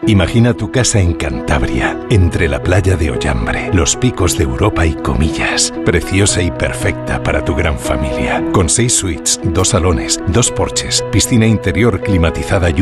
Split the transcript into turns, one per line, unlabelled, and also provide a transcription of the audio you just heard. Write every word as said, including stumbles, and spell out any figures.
Imagina tu casa en Cantabria, entre la playa de Ollambre, los picos de Europa y Comillas. Preciosa y perfecta para tu gran familia. Con seis suites, dos salones, dos porches, piscina interior climatizada y